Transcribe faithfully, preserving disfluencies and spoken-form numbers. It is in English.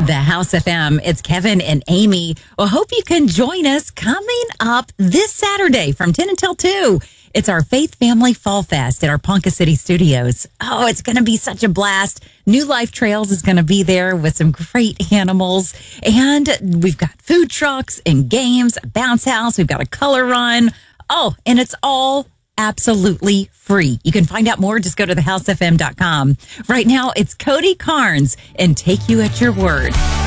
The House F M. It's Kevin and Amy. Well, hope you can join us coming up this Saturday from ten until two. It's our Faith Family Fall Fest at our Ponca City Studios. Oh, it's going to be such a blast. New Life Trails is going to be there with some great animals. And we've got food trucks and games, a bounce house. We've got a color run. Oh, and it's all absolutely free. You can find out more. Just go to the house f m dot com. Right now, it's Cody Carnes and Take You at Your Word.